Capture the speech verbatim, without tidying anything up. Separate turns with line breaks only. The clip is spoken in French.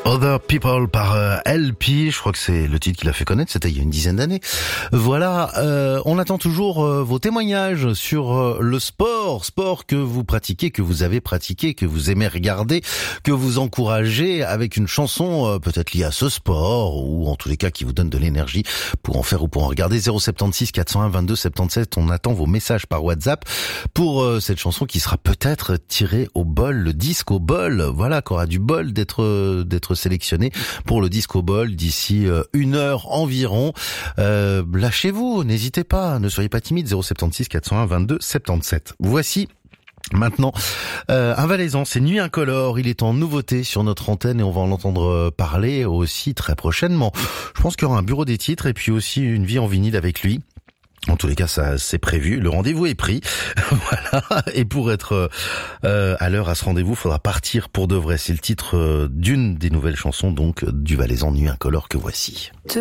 Other People par euh, L P, je crois que c'est le titre qu'il a fait connaître, c'était il y a une dizaine d'années. Voilà, euh, on attend toujours euh, vos témoignages sur euh, le sport, sport que vous pratiquez, que vous avez pratiqué, que vous aimez regarder, que vous encouragez avec une chanson euh, peut-être liée à ce sport ou en tous les cas qui vous donne de l'énergie pour en faire ou pour en regarder. Zéro soixante-seize quatre cent un vingt-deux soixante-dix-sept, on attend vos messages par WhatsApp pour euh, cette chanson qui sera peut-être tirée au bol, le disque au bol, voilà, qui aura du bol d'être euh, d'être sélectionné pour le Disco Ball d'ici euh, une heure environ. Euh, lâchez-vous, n'hésitez pas, ne soyez pas timide. Zéro soixante-seize quatre cent un vingt-deux soixante-dix-sept. Voici maintenant euh, un Valaisan, c'est Nuit Incolore. Il est en nouveauté sur notre antenne et on va en entendre parler aussi très prochainement. Je pense qu'il y aura un bureau des titres et puis aussi une vie en vinyle avec lui. En tous les cas, ça c'est prévu. Le rendez-vous est pris. Voilà. Et pour être euh, à l'heure à ce rendez-vous, il faudra partir pour de vrai. C'est le titre euh, d'une des nouvelles chansons donc du Valaisan Nuit Incolore que voici.